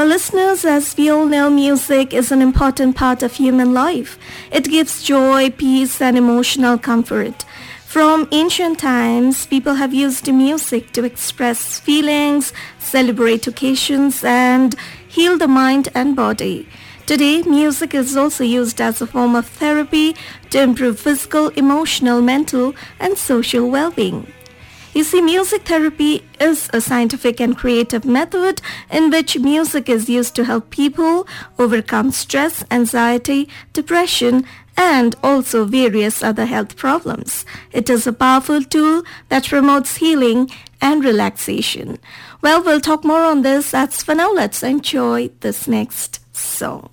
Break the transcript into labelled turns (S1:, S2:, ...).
S1: Well, listeners, as we all know, music is an important part of human life. It gives joy, peace, and emotional comfort. From ancient times, people have used music to express feelings, celebrate occasions, and heal the mind and body. Today, music is also used as a form of therapy to improve physical, emotional, mental, and social well-being. You see, music therapy is a scientific and creative method in which music is used to help people overcome stress, anxiety, depression, and also various other health problems. It is a powerful tool that promotes healing and relaxation. Well, we'll talk more on this. As for now, let's enjoy this next song.